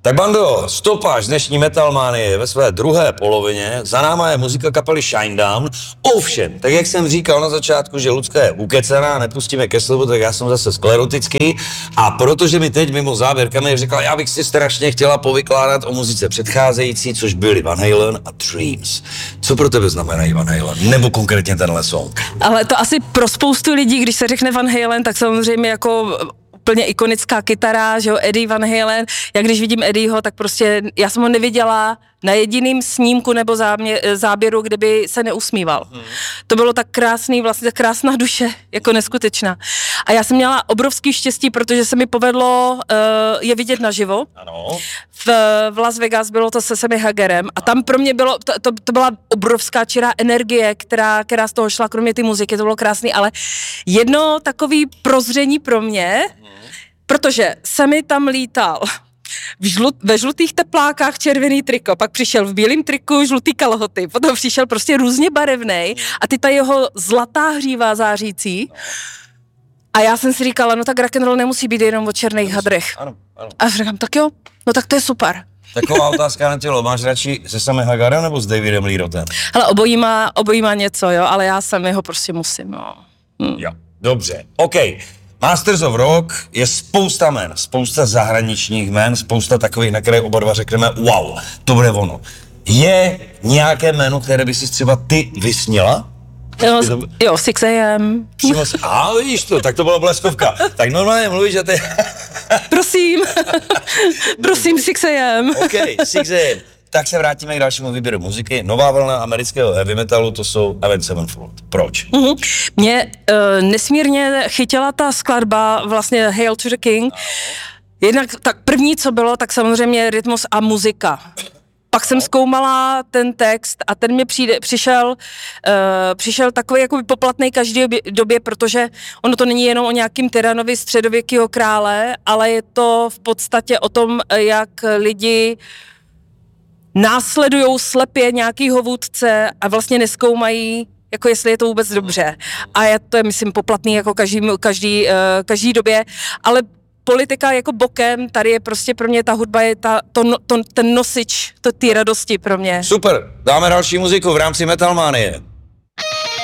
Tak bando, stopáž dnešní Metalmánie ve své druhé polovině. Za náma je muzika kapely Shinedown. Ovšem, tak jak jsem říkal na začátku, že Lucka je ukecená, nepustíme ke slovu, tak já jsem zase sklerotický. A protože mi teď mimo záběr kamery řekla, já bych si strašně chtěla povykládat o muzice předcházející, což byly Van Halen a Dreams. Co pro tebe znamenají Van Halen? Nebo konkrétně tenhle song? Ale to asi pro spoustu lidí, když se řekne Van Halen, tak samozřejmě jako úplně ikonická kytara, že jo, Eddie Van Halen. Já když vidím Eddieho, tak prostě já jsem ho neviděla na jediným snímku nebo záběru, kde by se neusmíval. To bylo tak krásný, vlastně tak krásná duše, jako neskutečná. A já jsem měla obrovský štěstí, protože se mi povedlo je vidět naživo. Ano. V Las Vegas bylo to se Sammy Hagarem a tam pro mě bylo, to byla obrovská čirá energie, která z toho šla, kromě ty muziky, to bylo krásný, ale jedno takový prozření pro mě, protože Sammy tam lítal ve žlutých teplákách červený triko, pak přišel v bílém triku žlutý kalhoty, potom přišel prostě různě barevnej a ty ta jeho zlatá hříva zářící. A já jsem si říkala, no tak rock'n'roll nemusí být jenom o černých hadrech. Ano. A říkám, tak jo, no tak to je super. Taková otázka na tělo, máš radši se Sammy Hagarem nebo s Davidem Lee Rothem? Hele, obojí má něco, jo, ale já Sammyho prostě musím, jo. Jo, dobře, OK. Masters of Rock je spousta men, spousta zahraničních men, spousta takových, na které oba dva řekneme, wow, to bude ono. Je nějaké jméno, které by si třeba ty vysnila? Jo, 6am. Vidíš to, tak to byla bleskovka. Tak normálně mluvíš, že ty... Prosím, 6am. OK, 6am. Tak se vrátíme k dalšímu výběru muziky. Nová vlna amerického heavy metalu, to jsou Avenged Sevenfold. Proč? Mě nesmírně chytila ta skladba, vlastně Hail to the King. Jednak tak první, co bylo, tak samozřejmě rytmus a muzika. Pak jsem zkoumala ten text a ten mě přišel takový jakoby poplatnej každý době, protože ono to není jenom o nějakým tyranovi středověkého krále, ale je to v podstatě o tom, jak lidi následujou slepě nějakýho vůdce a vlastně nezkoumají, jako jestli je to vůbec dobře. A to je, myslím, poplatný jako každý době, ale politika jako bokem, tady je prostě pro mě ta hudba, je ten nosič té radosti pro mě. Super, dáme další muziku v rámci Metalmánie.